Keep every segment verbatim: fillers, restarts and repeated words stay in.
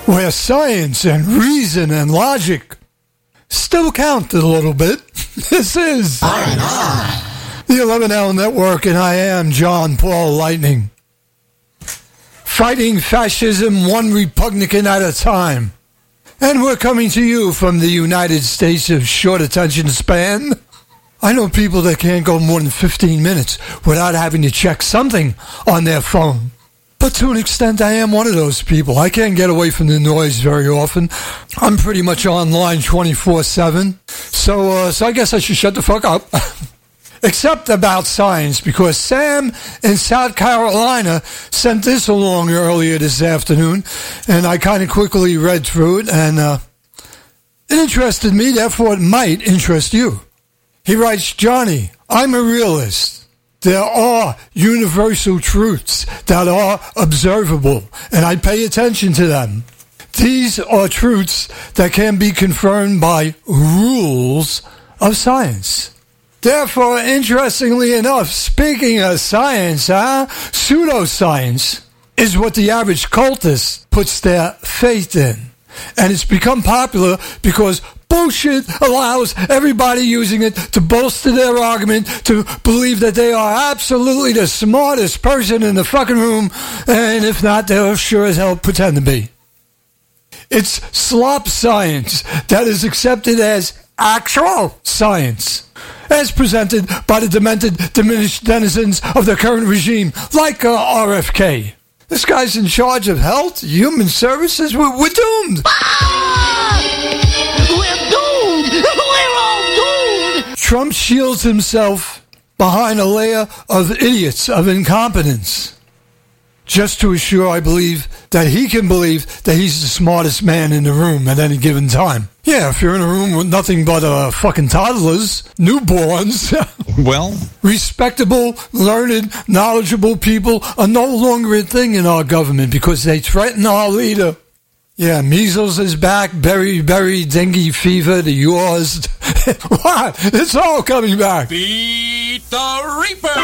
where science and reason and logic still count a little bit. This is the eleven L Network, and I am John Paul Lightning. Fighting fascism one Republican at a time. And we're coming to you from the United States of short attention span. I know people that can't go more than fifteen minutes without having to check something on their phone. But to an extent, I am one of those people. I can't get away from the noise very often. I'm pretty much online twenty-four seven. So, uh, so I guess I should shut the fuck up. Except about science, because Sam in South Carolina sent this along earlier this afternoon, and I kind of quickly read through it, and uh, it interested me, therefore it might interest you. He writes, Johnny, I'm a realist. There are universal truths that are observable, and I pay attention to them. These are truths that can be confirmed by rules of science. Therefore, interestingly enough, speaking of science, huh? Pseudoscience is what the average cultist puts their faith in. And it's become popular because bullshit allows everybody using it to bolster their argument, to believe that they are absolutely the smartest person in the fucking room, and if not, they'll sure as hell pretend to be. It's slop science that is accepted as actual science, as presented by the demented, diminished denizens of the current regime, like uh, R F K. This guy's in charge of health, human services. We're, we're doomed. Ah! We're doomed. We're all doomed. Trump shields himself behind a layer of idiots, of incompetence, just to assure, I believe, that he can believe that he's the smartest man in the room at any given time. Yeah, if you're in a room with nothing but uh, fucking toddlers, newborns, well, respectable, learned, knowledgeable people are no longer a thing in our government because they threaten our leader. Yeah, measles is back, berry, berry, dengue fever, the yours. What? It's all coming back. Beat the Reaper!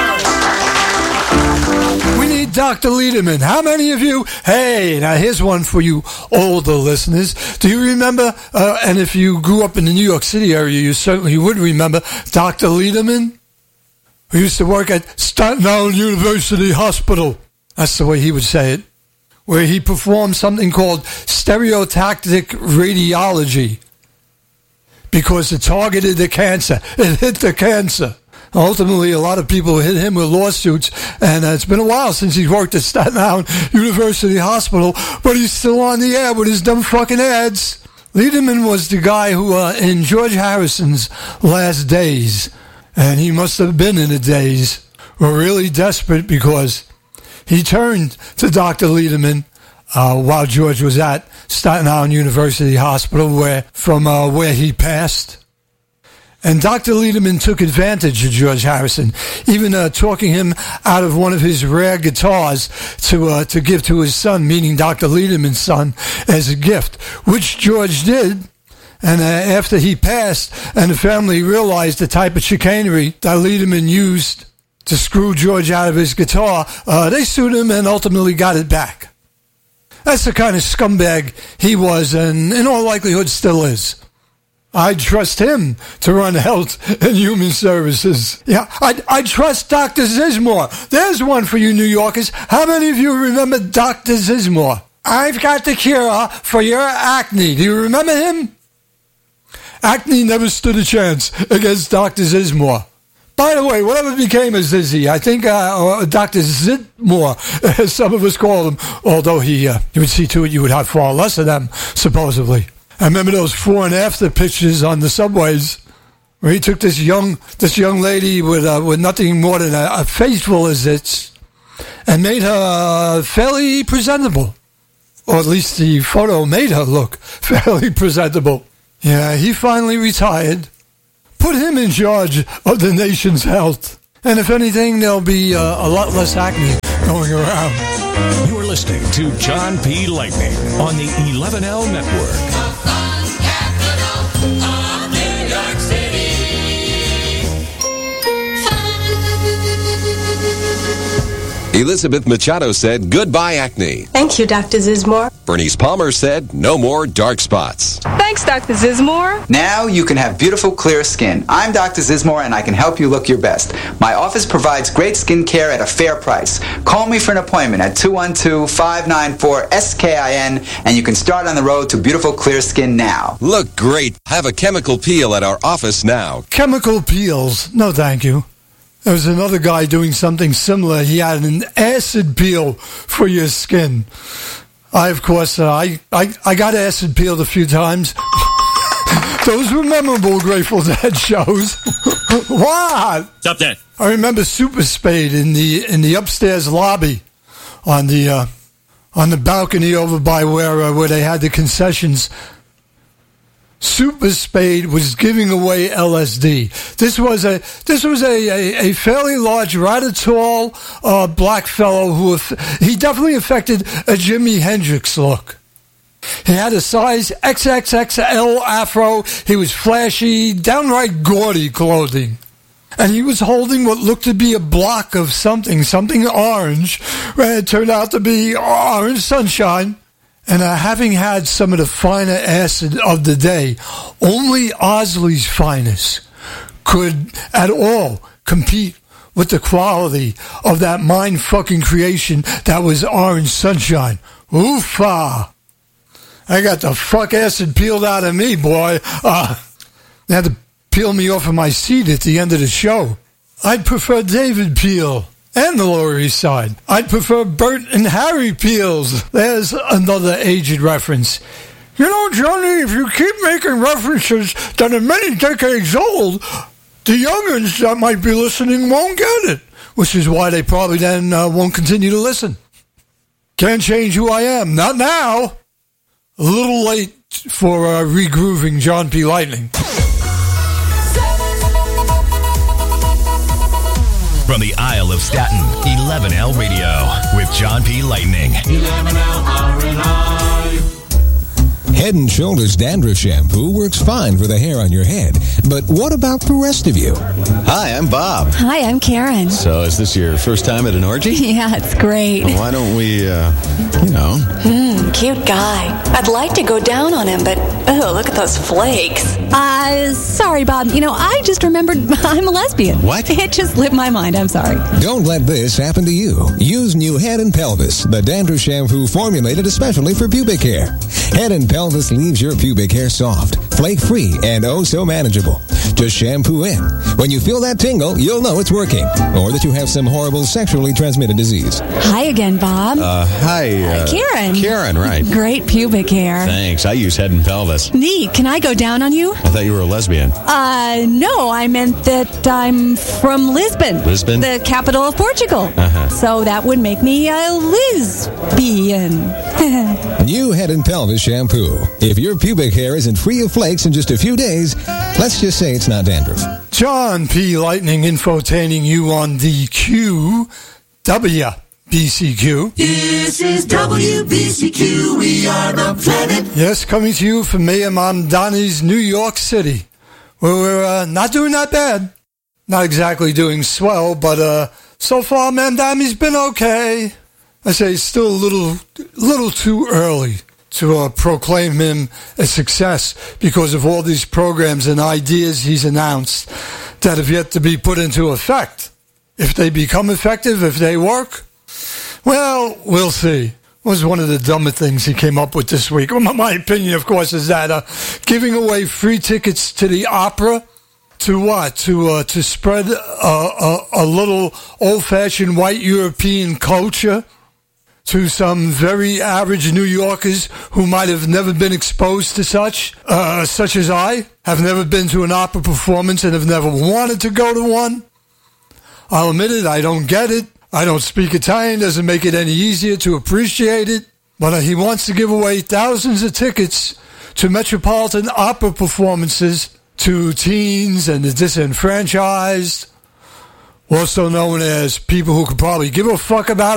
We need Doctor Lederman. How many of you? Hey, now here's one for you older listeners. Do you remember, uh, and if you grew up in the New York City area, you certainly would remember Doctor Lederman, who used to work at Staten Island University Hospital. That's the way he would say it. Where he performed something called stereotactic radiology because it targeted the cancer. It hit the cancer. Ultimately, a lot of people hit him with lawsuits, and uh, it's been a while since he's worked at Staten Island University Hospital, but he's still on the air with his dumb fucking ads. Lederman was the guy who, uh, in George Harrison's last days, and he must have been in the days, were really desperate because he turned to Doctor Lederman uh, while George was at Staten Island University Hospital, where from uh, where he passed. And Doctor Lederman took advantage of George Harrison, even uh, talking him out of one of his rare guitars to uh, to give to his son, meaning Doctor Lederman's son, as a gift, which George did. And uh, after he passed, and the family realized the type of chicanery that Lederman used to screw George out of his guitar, uh, they sued him and ultimately got it back. That's the kind of scumbag he was, and in all likelihood still is. I'd trust him to run health and human services. Yeah, I'd, I'd trust Doctor Zizmore. There's one for you New Yorkers. How many of you remember Doctor Zizmore? I've got the cure for your acne. Do you remember him? Acne never stood a chance against Doctor Zizmore. By the way, whatever became of Zizzy, I think, uh, or Doctor Zitmore, as some of us call him, although he, uh, you would see to it you would have far less of them, supposedly. I remember those before and after pictures on the subways where he took this young this young lady with uh, with nothing more than a, a faithful as it's and made her uh, fairly presentable. Or at least the photo made her look fairly presentable. Yeah, he finally retired. Put him in charge of the nation's health. And if anything, there'll be uh, a lot less acne going around. You're listening to John P. Lightning on the eleven L Network. Elizabeth Machado said, goodbye acne. Thank you, Doctor Zizmore. Bernice Palmer said, no more dark spots. Thanks, Doctor Zizmore. Now you can have beautiful, clear skin. I'm Doctor Zizmore, and I can help you look your best. My office provides great skin care at a fair price. Call me for an appointment at two one two, five nine four, S K I N, and you can start on the road to beautiful, clear skin now. Look great. Have a chemical peel at our office now. Chemical peels? No, thank you. There was another guy doing something similar. He had an acid peel for your skin. I, of course, uh, I, I, I got acid peeled a few times. Those were memorable Grateful Dead shows. What? Stop that. I remember Super Spade in the in the upstairs lobby on the uh, on the balcony over by where uh, where they had the concessions. Super Spade was giving away L S D. This was a this was a, a, a fairly large, rather tall uh, black fellow who he definitely affected a Jimi Hendrix look. He had a size X X X L afro. He was flashy, downright gaudy clothing. And he was holding what looked to be a block of something, something orange. It turned out to be orange sunshine. And uh, having had some of the finer acid of the day, only Osley's Finest could at all compete with the quality of that mind-fucking creation that was Orange Sunshine. Oofa! I got the fuck acid peeled out of me, boy. Uh, they had to peel me off of my seat at the end of the show. I'd prefer David Peel and the Lower East Side. I'd prefer Bert and Harry Peels. There's another aged reference. You know, Johnny, if you keep making references that are many decades old, the young'uns that might be listening won't get it, which is why they probably then uh, won't continue to listen. Can't change who I am. Not now. A little late for uh, regrooving John P. Lightning. From the Isle of Staten, eleven L Radio with John P. Lightning. eleven L R and I. Head and Shoulders Dandruff Shampoo works fine for the hair on your head. But what about the rest of you? Hi, I'm Bob. Hi, I'm Karen. So is this your first time at an orgy? Yeah, it's great. Well, why don't we, uh, you know... Hmm, cute guy. I'd like to go down on him, but, oh, look at those flakes. Uh, sorry, Bob. You know, I just remembered I'm a lesbian. What? It just slipped my mind. I'm sorry. Don't let this happen to you. Use new Head and Pelvis, the dandruff shampoo formulated especially for pubic hair. Head and Pelvis leaves your pubic hair soft, flake-free, and oh so manageable. Just shampoo in. When you feel that tingle, you'll know it's working. Or that you have some horrible sexually transmitted disease. Hi again, Bob. Uh, hi. Uh, uh, Karen. Karen, right. Great pubic hair. Thanks. I use Head and Pelvis. Neat. Can I go down on you? I thought you were a lesbian. Uh, no. I meant that I'm from Lisbon. Lisbon? The capital of Portugal. Uh-huh. So that would make me a lesbian. New Head and Pelvis shampoo. If your pubic hair isn't free of flakes in just a few days, let's just say it's not dandruff. John P. Lightning infotaining you on the Q, W B C Q. This is W B C Q. We are the planet. Yes, coming to you from Mayor Mamdani's New York City, where we're uh, not doing that bad. Not exactly doing swell, but uh, so far Mamdani's been okay. I say it's still a little, little too early to uh, proclaim him a success because of all these programs and ideas he's announced that have yet to be put into effect. If they become effective, if they work, well, we'll see. It was one of the dumber things he came up with this week. Well, my opinion, of course, is that uh, giving away free tickets to the opera, to what? To uh, to spread a, a, a little old-fashioned white European culture to some very average New Yorkers who might have never been exposed to such, uh, such as I, have never been to an opera performance and have never wanted to go to one. I'll admit it, I don't get it. I don't speak Italian, doesn't make it any easier to appreciate it. But uh, he wants to give away thousands of tickets to Metropolitan Opera performances to teens and the disenfranchised, also known as people who could probably give a fuck about